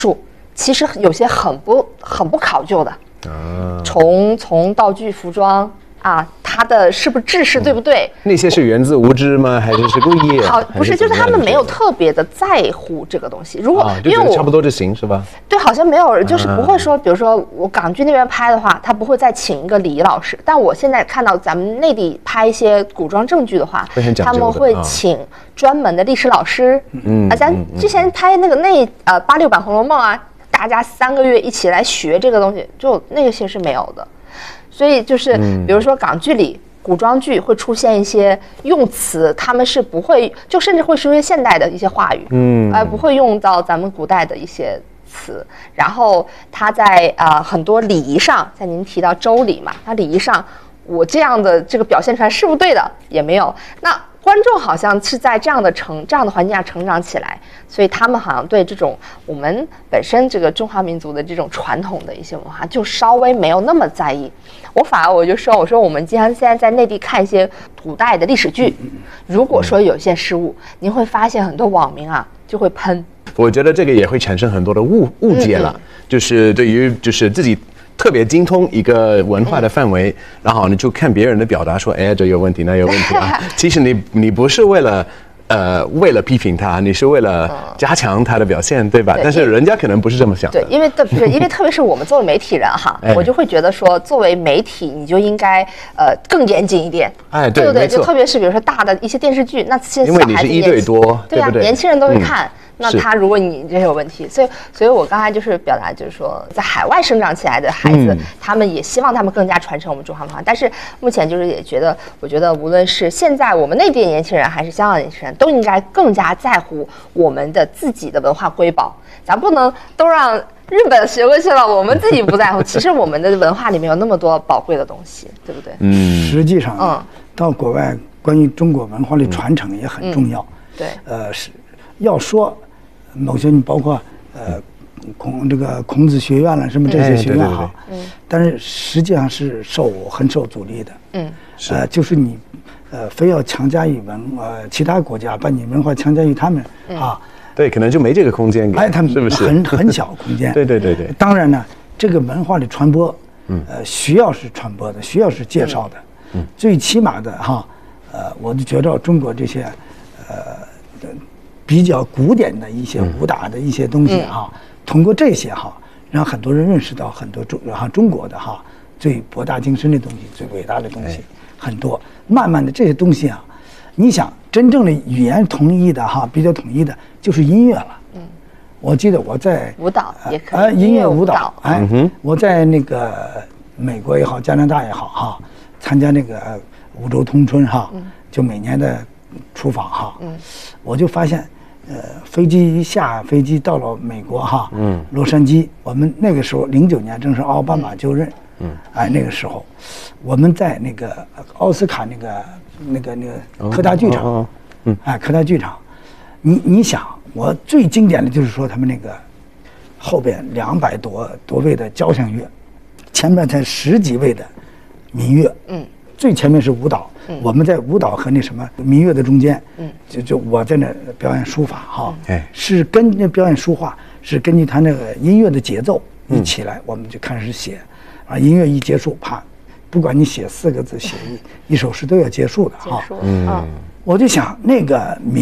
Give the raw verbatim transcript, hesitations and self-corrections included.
术其实有些很不很不考究的，啊、从从道具、服装啊，它的是不是制式对不对？ 嗯、那些是源自无知吗？还是是故意？ 好，不是，就是他们没有特别的在乎这个东西。如果、 啊、因为我差不多就行是吧？ 对，好像没有人就是不会说，比如说我港剧那边拍的话，他不会再请一个礼仪老师。但我现在看到咱们内地拍一些古装正剧的话，他们会请专门的历史老师。嗯啊，咱之前拍那个那呃八六版《红楼梦》啊，大家三个月一起来学这个东西，就那个些是没有的。所以就是，比如说港剧里。古装剧会出现一些用词，他们是不会，就甚至会出现现代的一些话语，嗯，而不会用到咱们古代的一些词。然后他在啊、呃、很多礼仪上，像您提到周礼嘛，那礼仪上我这样的这个表现出来是不是对的也没有。那观众好像是在这样的成这样的环境下成长起来，所以他们好像对这种我们本身这个中华民族的这种传统的一些文化就稍微没有那么在意。我反而我就说，我说我们经常现在在内地看一些古代的历史剧，如果说有些失误，您会发现很多网民啊就会喷。 我觉得这个也会产生很多的误误解了，嗯嗯就是对于就是自己特别精通一个文化的范围，嗯、然后你就看别人的表达说，哎，这有问题，那有问题啊。其实你你不是为了。呃，为了批评他，你是为了加强他的表现，嗯、对吧？对，但是人家可能不是这么想的。 对，因为特别是因为特别是我们作为媒体人哈，哎、我就会觉得说，作为媒体你就应该呃更严谨一点。 哎，对， 对不对？就特别是比如说大的一些电视剧，那些小孩子因为你是一对多， 对呀、啊， 对年轻人都会看。嗯那他如果你这有问题，所以所以我刚才就是表达，就是说在海外生长起来的孩子，嗯、他们也希望他们更加传承我们中华文化。但是目前就是也觉得，我觉得无论是现在我们内地的年轻人，还是香港的年轻人，都应该更加在乎我们的自己的文化瑰宝。咱不能都让日本学过去了，我们自己不在乎。其实我们的文化里面有那么多宝贵的东西，对不对？ 嗯，实际上，嗯，到国外关于中国文化的传承也很重要。 嗯、对， 呃，是要说。某些你包括呃孔这个孔子学院了什么这些学院哈，嗯，但是实际上是受很受阻力的，嗯，呃就是你呃非要强加于文呃其他国家把你文化强加于他们、嗯、啊， 对，可能就没这个空间给， 哎，他们是不是很很小空间？ 对对对对。 当然呢，这个文化的传播，嗯，呃需要是传播的，需要是介绍的，嗯，最起码的哈，呃，我就觉得中国这些呃。比较古典的一些武打的一些东西哈，嗯、通过这些哈，让很多人认识到很多中哈中国的哈最博大精深的东西、最伟大的东西、哎、很多。慢慢的这些东西啊，你想真正的语言统一的哈，比较统一的就是音乐了。嗯，我记得我在舞蹈也可以， 呃，音乐舞蹈，哎，嗯、我在那个美国也好，加拿大也好哈，参加那个五洲通春哈，嗯、就每年的出访哈，嗯，我就发现。呃，飞机一下飞机到了美国哈，嗯，洛杉矶，我们那个时候零九年正是奥巴马就任，嗯，哎，那个时候，我们在那个奥斯卡那个那个那个科大剧场，哦哦、嗯，哎，科大剧场，你你想，我最经典的就是说他们那个后边两百多多位的交响乐，前面才十几位的民乐，嗯。最前面是舞蹈，嗯、我们在舞蹈和那什么民乐的中间，嗯，就就我在那表演书法哈，哎，是跟那表演书画是根据他那个音乐的节奏一起来，嗯、我们就开始写，啊，音乐一结束，啪，不管你写四个字，写一一首诗都要结束的哈，嗯，我就想那个民。